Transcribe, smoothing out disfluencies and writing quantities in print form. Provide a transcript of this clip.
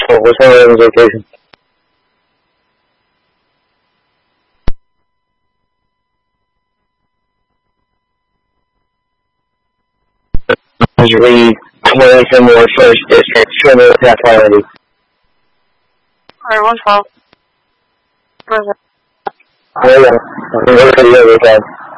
What's wrong with his location? Read 20 more first district. Show me what's that quality. Alright, 112. Yeah, I'm going to the other side.